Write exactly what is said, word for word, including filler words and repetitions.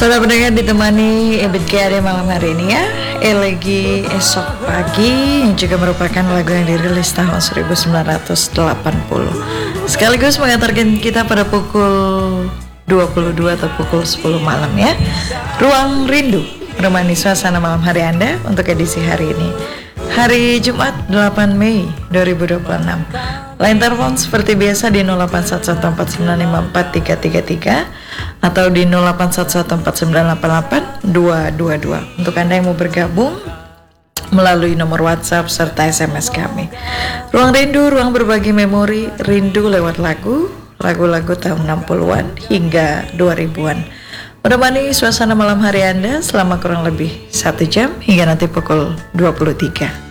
Saudara pendengar ditemani Ebit G malam hari ini ya, Elegi Esok Pagi, yang juga merupakan lagu yang dirilis tahun seribu sembilan ratus delapan puluh, sekaligus mengantarkan kita pada pukul dua puluh dua atau pukul sepuluh malam ya. Ruang Rindu menemani suasana malam hari Anda untuk edisi hari ini, hari Jumat delapan Mei dua ribu dua puluh enam. Line telepon seperti biasa di nol delapan satu satu empat sembilan lima empat tiga tiga tiga atau di nol delapan satu satu empat sembilan delapan delapan dua dua dua untuk Anda yang mau bergabung melalui nomor WhatsApp serta S M S kami. Ruang Rindu, ruang berbagi memori rindu lewat lagu, lagu-lagu tahun enam puluhan hingga dua ribuan. Menemani suasana malam hari Anda selama kurang lebih satu jam hingga nanti pukul dua puluh tiga.